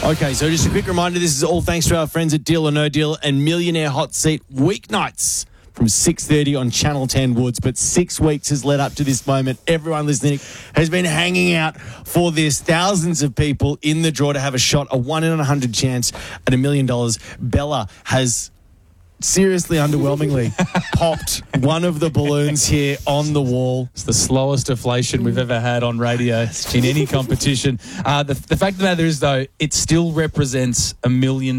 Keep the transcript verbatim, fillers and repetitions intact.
Okay, so just a quick reminder, this is all thanks to our friends at Deal or No Deal and Millionaire Hot Seat weeknights from six thirty on Channel ten Woods. But six weeks has led up to this moment. Everyone listening has been hanging out for this. Thousands of people in the draw to have a shot, a one in a hundred chance at a million dollars. Bella has seriously underwhelmingly popped one of the balloons here on the wall. It's the slowest deflation we've ever had on radio in any competition. Uh, the, the fact of the matter is, though, it still represents a million